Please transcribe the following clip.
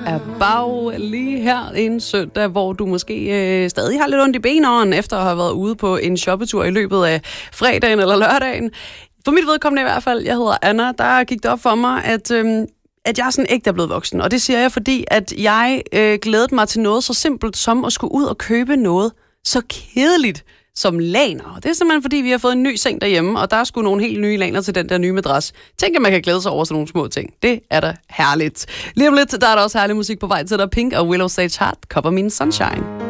er bag lige her en søndag, hvor du måske stadig har lidt ondt i benåren, efter at have været ude på en shoppetur i løbet af fredagen eller lørdagen. For mit vedkommende i hvert fald, jeg hedder Anna, der gik det op for mig, at jeg er sådan ægte blevet voksen. Og det siger jeg, fordi at jeg glædede mig til noget så simpelt som at skulle ud og købe noget så kedeligt som laner. Det er simpelthen, fordi vi har fået en ny seng derhjemme, og der er sgu nogle helt nye laner til den der nye madras. Tænk, at man kan glæde sig over sådan nogle små ting. Det er da herligt. Lige om lidt, der er der også herlig musik på vej til dig. Pink og Willow Sage Heart, Cover Me in Sunshine.